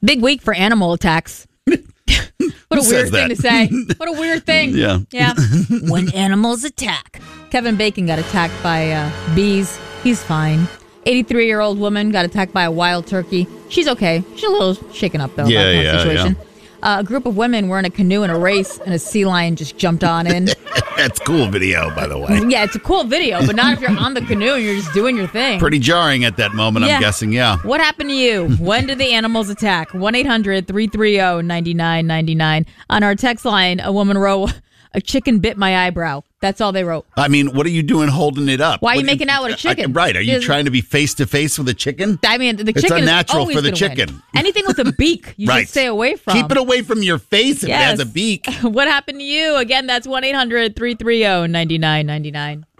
Big week for animal attacks. What a weird thing to say. What a weird thing. Yeah. When animals attack. Kevin Bacon got attacked by bees. He's fine. 83-year-old woman got attacked by a wild turkey. She's okay. She's a little shaken up, though, by the situation. A group of women were in a canoe in a race, and a sea lion just jumped on in. That's cool video, by the way. Yeah, it's a cool video, but not if you're on the canoe and you're just doing your thing. Pretty jarring at that moment, I'm guessing, What happened to you? When did the animals attack? 1-800-330-9999. On our text line, a woman wrote, "A chicken bit my eyebrow." That's all they wrote. I mean, what are you doing holding it up? Why are you making out with a chicken? Right. Are you trying to be face-to-face with a chicken? I mean, the chicken it's unnatural is always for the gonna chicken. Win. Anything with a beak, you should stay away from. Keep it away from your face if it has a beak. What happened to you? Again, that's 1-800-330-9999.